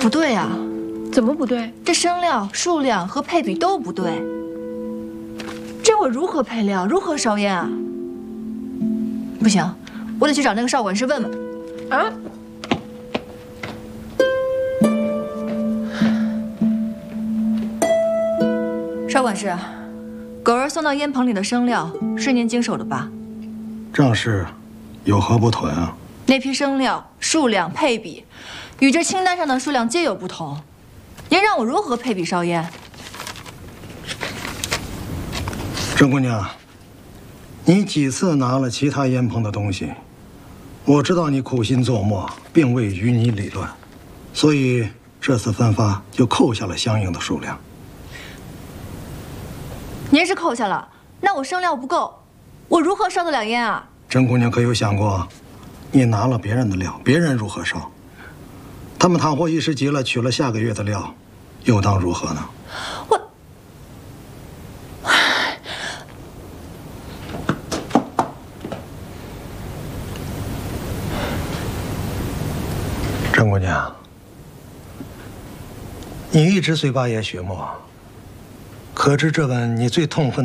不对啊， 怎么不对？ 这生料、数量和配比都不对。这我如何配料，如何烧烟啊？不行，我得去找那个邵管事问问。 啊？ 邵管事，狗儿送到烟棚里的生料是您经手的吧？ 正是，有何不妥啊？ 那批生料、数量、配比，与这清单上的数量皆有不同。您让我如何配比烧烟？ 郑姑娘，你几次拿了其他烟棚的东西，我知道你苦心琢磨，并未与你理论，所以这次分发就扣下了相应的数量。 您是扣下了，那我生料不够，我如何烧得了烟啊？ 郑姑娘可有想过，你拿了别人的料，别人如何烧？他们倘或一时急了取了下个月的料，又当如何呢？郑姑娘，你一直嘴巴也许墨，可知这问你最痛恨